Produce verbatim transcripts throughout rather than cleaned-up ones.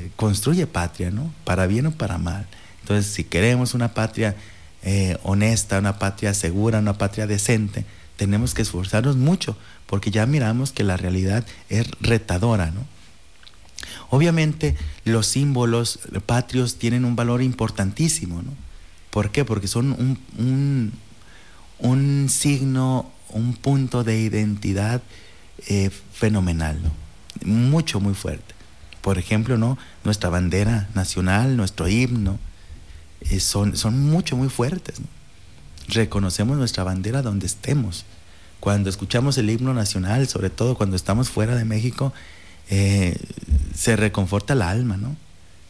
construye patria, ¿no? Para bien o para mal. Entonces, si queremos una patria eh, honesta, una patria segura, una patria decente, tenemos que esforzarnos mucho, porque ya miramos que la realidad es retadora, ¿no? Obviamente, los símbolos patrios tienen un valor importantísimo, ¿no? ¿Por qué? Porque son un, un, un signo, un punto de identidad eh, fenomenal, ¿no? Mucho, muy fuerte. Por ejemplo, ¿no? Nuestra bandera nacional, nuestro himno, eh, son, son mucho, muy fuertes, ¿no? Reconocemos nuestra bandera donde estemos. Cuando escuchamos el himno nacional, sobre todo cuando estamos fuera de México, eh, se reconforta el alma, ¿no?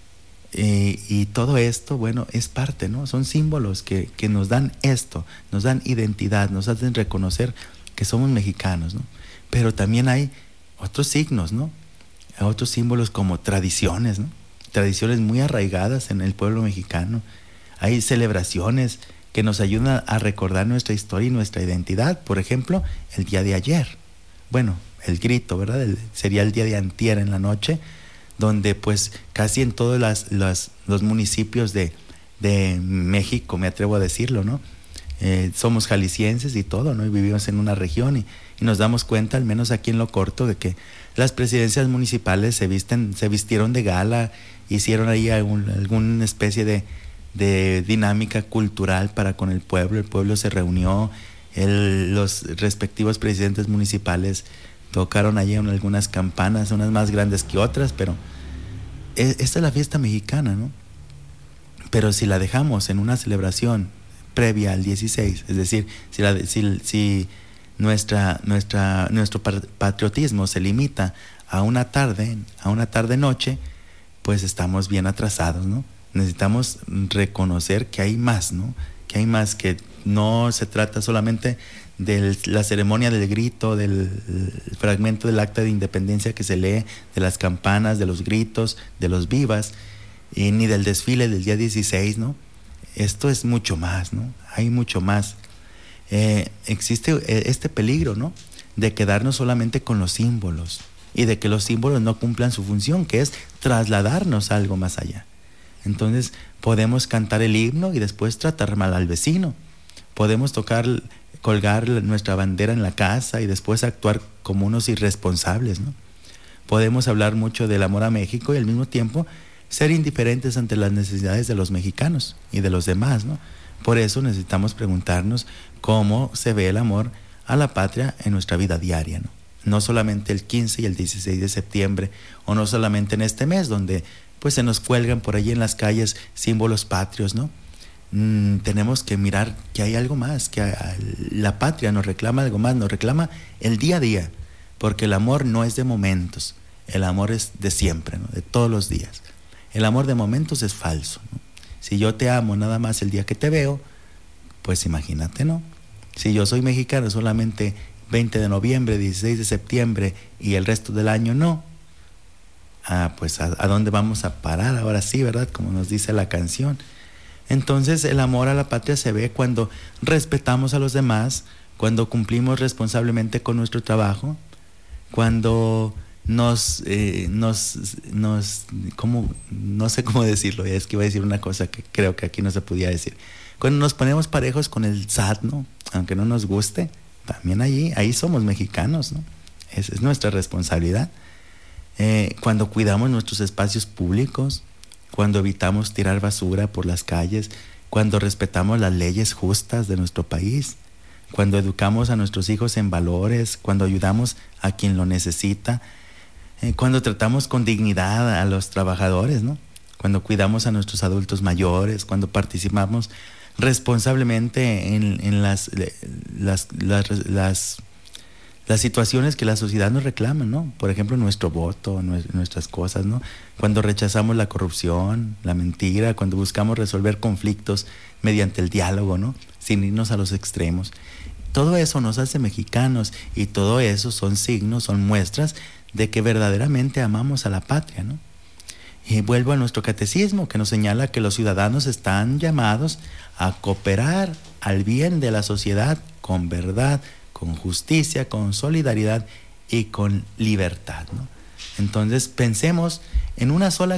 Eh, y todo esto, bueno, es parte, ¿no? Son símbolos que, que nos dan esto, nos dan identidad, nos hacen reconocer que somos mexicanos, ¿no? Pero también hay otros signos, ¿no? Otros símbolos como tradiciones, ¿no? Tradiciones muy arraigadas en el pueblo mexicano. Hay celebraciones que nos ayudan a recordar nuestra historia y nuestra identidad. Por ejemplo, el día de ayer. Bueno, el grito, ¿verdad? El, sería el día de antier en la noche, donde pues casi en todos las, las, los municipios de, de México, me atrevo a decirlo, ¿no? Eh, somos jaliscienses y todo, ¿no? Y vivimos en una región y, y nos damos cuenta, al menos aquí en Lo Corto, de que las presidencias municipales se visten, se vistieron de gala, hicieron ahí algún, alguna especie de, de dinámica cultural para con el pueblo. El pueblo se reunió, el, los respectivos presidentes municipales tocaron allí algunas campanas, unas más grandes que otras, pero esta es la fiesta mexicana, ¿no? Pero si la dejamos en una celebración previa al dieciséis, es decir, si, la, si, si nuestra, nuestra, nuestro patriotismo se limita a una tarde, a una tarde-noche, pues estamos bien atrasados, ¿no? Necesitamos reconocer que hay más, ¿no? Que hay más, que no se trata solamente de la ceremonia del grito, del fragmento del acta de independencia que se lee, de las campanas, de los gritos, de los vivas, y ni del desfile del día dieciséis, ¿no? Esto es mucho más, ¿no? Hay mucho más. Eh, existe este peligro, ¿no? De quedarnos solamente con los símbolos y de que los símbolos no cumplan su función, que es trasladarnos a algo más allá. Entonces, podemos cantar el himno y después tratar mal al vecino. Podemos tocar, colgar nuestra bandera en la casa y después actuar como unos irresponsables, ¿no? Podemos hablar mucho del amor a México y al mismo tiempo ser indiferentes ante las necesidades de los mexicanos y de los demás, ¿no? Por eso necesitamos preguntarnos cómo se ve el amor a la patria en nuestra vida diaria, ¿no? No solamente el quince y el dieciséis de septiembre, o no solamente en este mes donde pues se nos cuelgan por allí en las calles símbolos patrios, ¿no? Mm, tenemos que mirar que hay algo más, que la patria nos reclama algo más, nos reclama el día a día, porque el amor no es de momentos, el amor es de siempre, ¿no? De todos los días. El amor de momentos es falso, ¿no? Si yo te amo nada más el día que te veo, pues imagínate, ¿no? Si yo soy mexicano solamente veinte de noviembre, dieciséis de septiembre y el resto del año no, ah, pues ¿a, a dónde vamos a parar ahora sí, verdad? Como nos dice la canción. Entonces el amor a la patria se ve cuando respetamos a los demás, cuando cumplimos responsablemente con nuestro trabajo, cuando nos, eh, nos, nos, ¿cómo? No sé cómo decirlo, es que iba a decir una cosa que creo que aquí no se podía decir. Cuando nos ponemos parejos con el S A T, ¿no? Aunque no nos guste, también allí, ahí somos mexicanos, ¿no? Esa es nuestra responsabilidad. Eh, cuando cuidamos nuestros espacios públicos, cuando evitamos tirar basura por las calles, cuando respetamos las leyes justas de nuestro país, cuando educamos a nuestros hijos en valores, cuando ayudamos a quien lo necesita, eh, cuando tratamos con dignidad a los trabajadores, ¿no? Cuando cuidamos a nuestros adultos mayores, cuando participamos responsablemente en, en las, las, las, las, las situaciones que la sociedad nos reclama, ¿no? Por ejemplo, nuestro voto, nuestras cosas, ¿no? Cuando rechazamos la corrupción, la mentira, cuando buscamos resolver conflictos mediante el diálogo, ¿no? Sin irnos a los extremos. Todo eso nos hace mexicanos y todo eso son signos, son muestras de que verdaderamente amamos a la patria, ¿no? Y vuelvo a nuestro catecismo que nos señala que los ciudadanos están llamados a cooperar al bien de la sociedad con verdad, con justicia, con solidaridad y con libertad, ¿no? Entonces pensemos en una sola